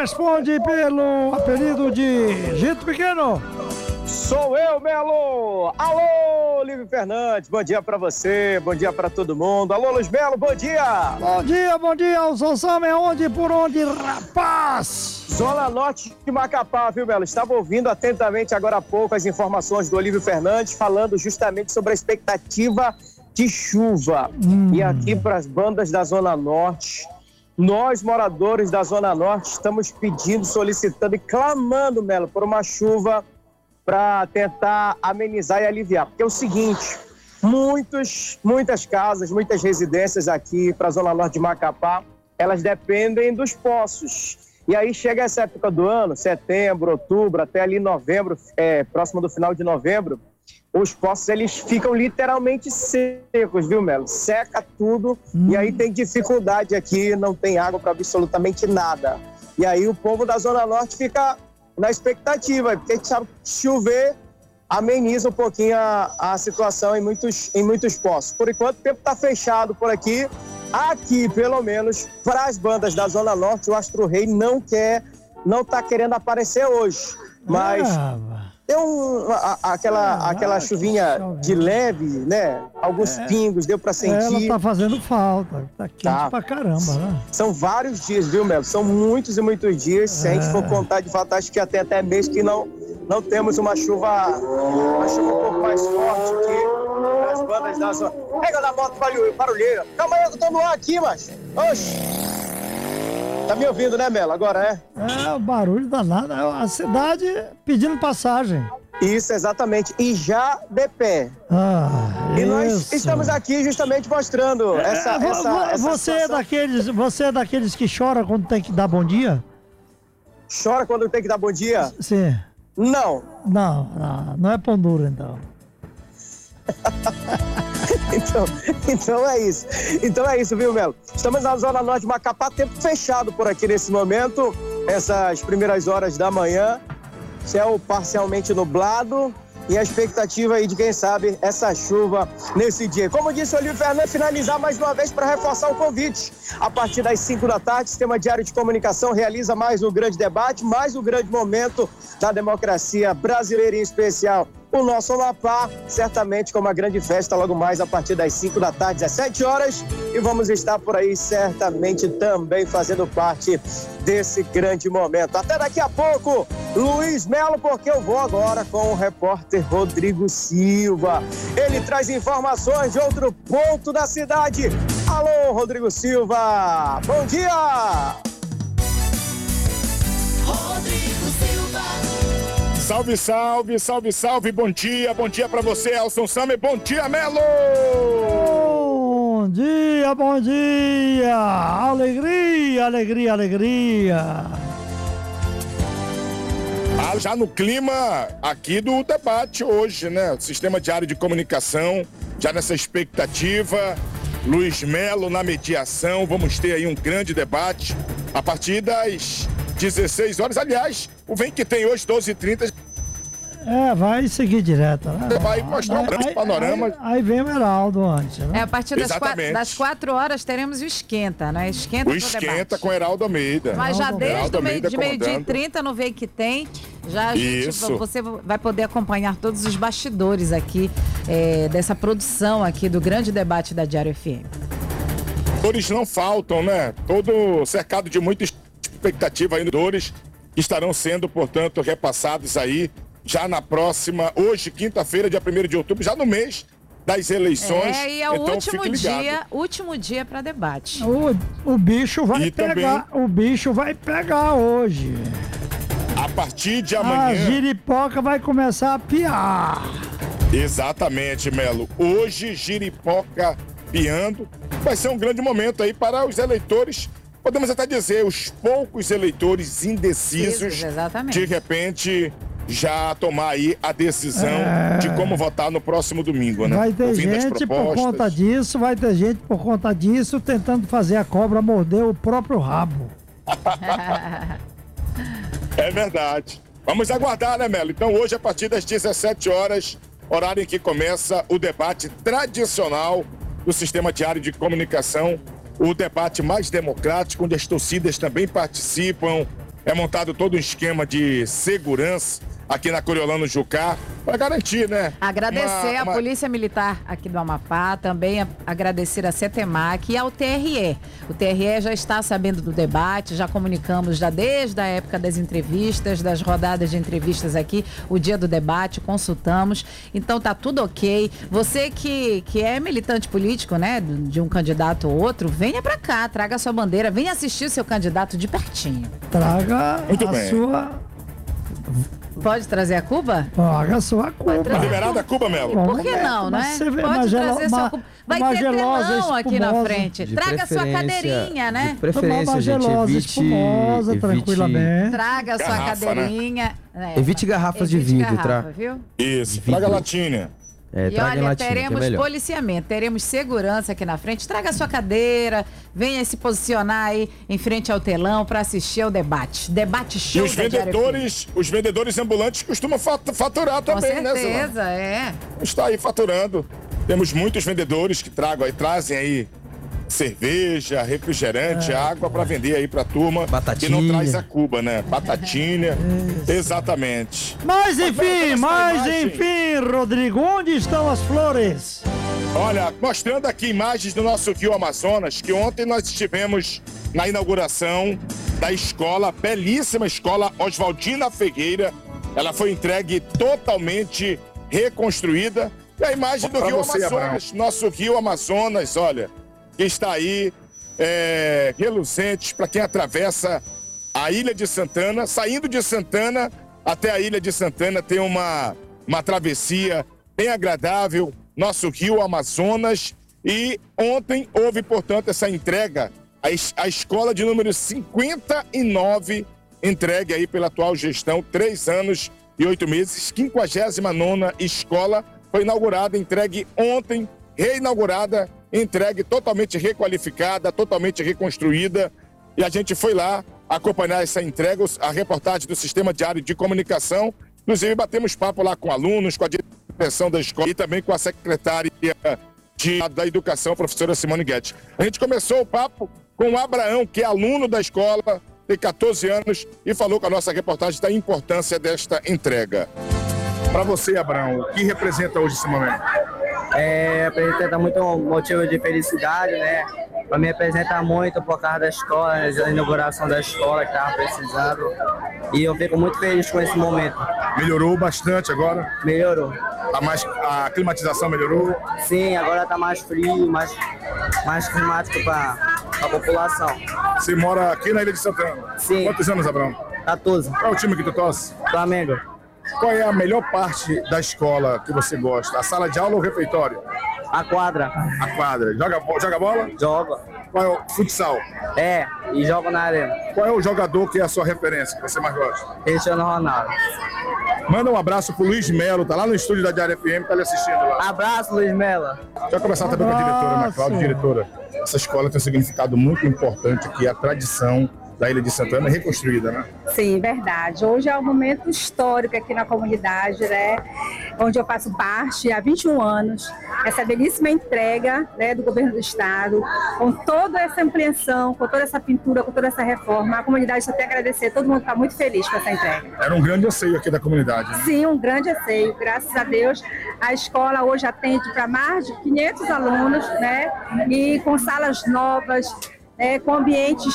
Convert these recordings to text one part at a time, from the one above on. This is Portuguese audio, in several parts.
responde pelo apelido de Gito Pequeno? Sou eu, Melo! Alô, Lívio Fernandes, bom dia pra você, bom dia pra todo mundo. Alô, Luiz Melo, bom dia! Bom dia, o Sansão é onde, por onde, rapaz? Zona Norte de Macapá, viu, Melo? Estava ouvindo atentamente agora há pouco as informações do Olívio Fernandes, falando justamente sobre a expectativa de chuva. E aqui para as bandas da Zona Norte, nós, moradores da Zona Norte, estamos pedindo, solicitando e clamando, Melo, por uma chuva para tentar amenizar e aliviar. Porque é o seguinte, muitas casas, muitas residências aqui para a Zona Norte de Macapá, elas dependem dos poços. E aí chega essa época do ano, setembro, outubro, até ali novembro, próximo do final de novembro, os poços eles ficam literalmente secos, viu, Melo? Seca tudo e aí tem dificuldade aqui, não tem água para absolutamente nada. E aí o povo da Zona Norte fica na expectativa, porque a gente sabe que chover ameniza um pouquinho a situação em muitos poços. Por enquanto o tempo está fechado por aqui. Aqui, pelo menos, para as bandas da Zona Norte, o Astro Rei não está querendo aparecer hoje. Mas deu aquela chuvinha de leve, né? Alguns pingos, deu para sentir. Ela tá fazendo falta, tá quente pra caramba, né? São vários dias, viu, Melo? São muitos e muitos dias. Se a gente for contar de fato, acho que até mês que não temos uma chuva um pouco mais forte aqui. As bandas da Zona. Pega na moto barulheira. Calma aí, eu tô no ar aqui, mas. Oxi. Tá me ouvindo, né, Melo? Agora o barulho danado. A cidade pedindo passagem. Isso, exatamente. E já de pé. E nós estamos aqui justamente mostrando essa você é daqueles que chora quando tem que dar bom dia? Chora quando tem que dar bom dia? Sim. Não. Não é pão duro, então. Então é isso, viu, Melo? Estamos na Zona Norte de Macapá, tempo fechado por aqui nesse momento, essas primeiras horas da manhã, céu parcialmente nublado e a expectativa aí de, quem sabe, essa chuva nesse dia. Como disse o Olívio Fernandes, finalizar mais uma vez para reforçar o convite. A partir das 5 da tarde, o Sistema Diário de Comunicação realiza mais um grande debate, mais um grande momento da democracia brasileira, em especial o nosso Amapá, certamente com uma grande festa logo mais a partir das 5 da tarde, 17 horas, e vamos estar por aí certamente também fazendo parte desse grande momento. Até daqui a pouco, Luiz Melo, porque eu vou agora com o repórter Rodrigo Silva. Ele traz informações de outro ponto da cidade. Alô, Rodrigo Silva, bom dia! Rodrigo Silva. Salve, salve, salve, salve, bom dia pra você, Elson Summer, bom dia, Melo! Bom dia, alegria. Já no clima aqui do debate hoje, né, o Sistema Diário de Comunicação, já nessa expectativa, Luiz Melo na mediação, vamos ter aí um grande debate a partir das 16 horas, aliás, o Vem Que Tem hoje, 12h30. Vai seguir direto, né? Vai mostrar um grande panorama. Aí vem o Heraldo antes, né? A partir das 4 horas teremos o Esquenta, né? O Esquenta com Heraldo Almeida. Mas já desde meio-dia e 30 no Vem Que Tem, você vai poder acompanhar todos os bastidores aqui dessa produção aqui do grande debate da Diário FM. Dores não faltam, né? Todo cercado de muita expectativa aí, dores que estarão sendo, portanto, repassados aí já na próxima, hoje, quinta-feira, dia 1º de outubro, já no mês das eleições. E é o então, último dia para debate. O bicho vai pegar, também, o bicho vai pegar hoje. A partir de amanhã. A giripoca vai começar a piar. Exatamente, Melo. Hoje, giripoca piando. Vai ser um grande momento aí para os eleitores. Podemos até dizer, os poucos eleitores indecisos, de repente, já tomar aí a decisão de como votar no próximo domingo, né? Vai ter gente por conta disso, tentando fazer a cobra morder o próprio rabo. É verdade. Vamos aguardar, né, Melo? Então, hoje, a partir das 17 horas, horário em que começa o debate tradicional do Sistema Diário de Comunicação, o debate mais democrático, onde as torcidas também participam, é montado todo um esquema de segurança aqui na Coriolano Jucá, para garantir, né? Agradecer a Polícia Militar aqui do Amapá, também agradecer a CETEMAC e ao TRE. O TRE já está sabendo do debate, já comunicamos já desde a época das entrevistas, das rodadas de entrevistas aqui, o dia do debate, consultamos. Então tá tudo ok. Você que é militante político, né, de um candidato ou outro, venha pra cá, traga a sua bandeira, venha assistir o seu candidato de pertinho. Traga a sua... Pode trazer a Cuba? Traga a sua Cuba. Tá liberada a Cuba, Melo? Por que não, né? Pode trazer sua Cuba. Vai ter telão aqui na frente. Traga a sua cadeirinha, né? De preferência, gente, espumosa, tranquilamente. Traga a sua cadeirinha. Evite garrafas de vidro, viu? Isso, traga latinha. E olha, teremos policiamento, teremos segurança aqui na frente. Traga a sua cadeira, venha se posicionar aí em frente ao telão para assistir ao debate. Debate show. E os vendedores ambulantes costumam faturar também, né, Zé? Com certeza, Está aí faturando. Temos muitos vendedores que trazem aí cerveja, refrigerante, água para vender aí pra turma. Batatinha. Que não traz a Cuba, né? Batatinha. Exatamente. Mas enfim, Rodrigo, onde estão as flores? Olha, mostrando aqui imagens do nosso Rio Amazonas, que ontem nós estivemos na inauguração da escola, belíssima escola Oswaldina Figueira. Ela foi entregue totalmente reconstruída. E a imagem do Rio Amazonas, nosso Rio Amazonas, olha, que está aí, reluzente para quem atravessa a Ilha de Santana. Saindo de Santana até a Ilha de Santana tem uma travessia bem agradável, nosso Rio Amazonas. E ontem houve, portanto, essa entrega, a escola de número 59, entregue aí pela atual gestão, 3 anos e 8 meses, 59ª escola, foi inaugurada, entregue ontem, reinaugurada, entregue totalmente requalificada, totalmente reconstruída. E a gente foi lá acompanhar essa entrega, a reportagem do Sistema Diário de Comunicação. Inclusive, batemos papo lá com alunos, com a direção da escola e também com a secretária da Educação, a professora Simone Guedes. A gente começou o papo com o Abraão, que é aluno da escola, tem 14 anos, e falou com a nossa reportagem da importância desta entrega. Para você, Abraão, o que representa hoje esse momento? Representa muito motivo de felicidade, né? Para mim representa muito por causa da escola, né? A inauguração da escola que estava precisando. E eu fico muito feliz com esse momento. Melhorou bastante agora? Melhorou. A climatização melhorou? Sim, agora está mais frio, mais climático para a população. Você mora aqui na Ilha de Santana? Sim. Quantos anos, Abraão? 14. Qual é o time que tu torce? Flamengo. Qual é a melhor parte da escola que você gosta? A sala de aula ou o refeitório? A quadra. A quadra. Joga bola? Joga. Qual é o futsal? E joga na arena. Qual é o jogador que é a sua referência, que você mais gosta? Cristiano Ronaldo. Manda um abraço pro Luiz Melo, tá lá no estúdio da Diário FM, tá lhe assistindo lá. Abraço, Luiz Melo. Já começar também com a diretora, Ana Cláudia, diretora. Essa escola tem um significado muito importante aqui, a tradição da Ilha de Santana reconstruída, né? Sim, verdade. Hoje é um momento histórico aqui na comunidade, né? Onde eu faço parte há 21 anos. Essa belíssima entrega, né, do governo do estado, com toda essa ampliação, com toda essa pintura, com toda essa reforma. A comunidade só tem a agradecer, todo mundo está muito feliz com essa entrega. Era um grande anseio aqui da comunidade, né? Sim, um grande anseio. Graças a Deus, a escola hoje atende para mais de 500 alunos, né? E com salas novas, com ambientes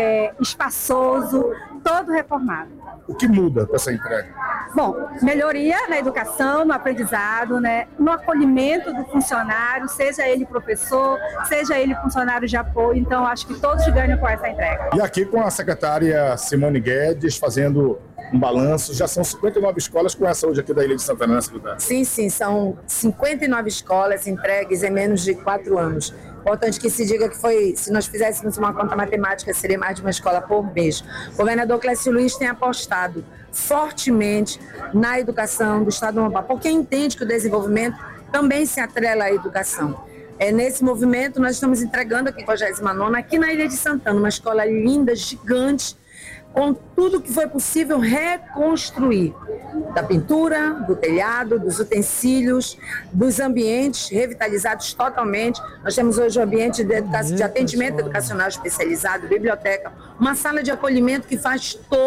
espaçoso, todo reformado. O que muda com essa entrega? Bom, melhoria na educação, no aprendizado, né? No acolhimento do funcionário, seja ele professor, seja ele funcionário de apoio. Então, acho que todos ganham com essa entrega. E aqui com a secretária Simone Guedes fazendo um balanço, já são 59 escolas com essa hoje aqui da Ilha de Santana, né, secretária? Sim, são 59 escolas entregues em menos de 4 anos. Importante que se diga que se nós fizéssemos uma conta matemática, seria mais de uma escola por mês. O governador Clécio Luiz tem apostado fortemente na educação do estado do Amapá, porque entende que o desenvolvimento também se atrela à educação. Nesse movimento, nós estamos entregando aqui com a 59ª, aqui na Ilha de Santana, uma escola linda, gigante, com tudo que foi possível reconstruir, da pintura, do telhado, dos utensílios, dos ambientes revitalizados totalmente. Nós temos hoje um ambiente de atendimento educacional especializado, biblioteca, uma sala de acolhimento que faz todo